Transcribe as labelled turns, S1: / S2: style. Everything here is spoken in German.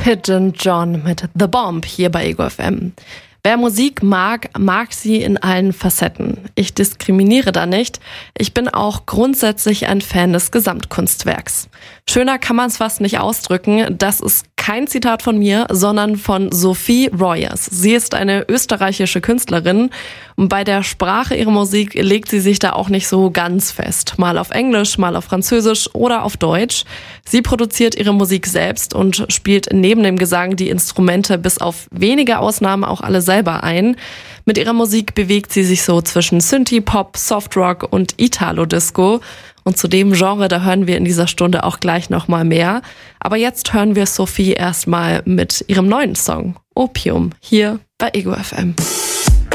S1: Pigeon John mit The Bomb hier bei Ego FM. Wer Musik mag, mag sie in allen Facetten. Ich diskriminiere da nicht. Ich bin auch grundsätzlich ein Fan des Gesamtkunstwerks. Schöner kann man es fast nicht ausdrücken. Das ist kein Zitat von mir, sondern von Sophie Royers. Sie ist eine österreichische Künstlerin und bei der Sprache ihrer Musik legt sie sich da auch nicht so ganz fest. Mal auf Englisch, mal auf Französisch oder auf Deutsch. Sie produziert ihre Musik selbst und spielt neben dem Gesang die Instrumente bis auf wenige Ausnahmen auch alle selber ein. Mit ihrer Musik bewegt sie sich so zwischen Synthie-Pop, Softrock und Italo-Disco. Und zu dem Genre, da hören wir in dieser Stunde auch gleich nochmal mehr. Aber jetzt hören wir Sophie erstmal mit ihrem neuen Song Opium hier bei Ego FM.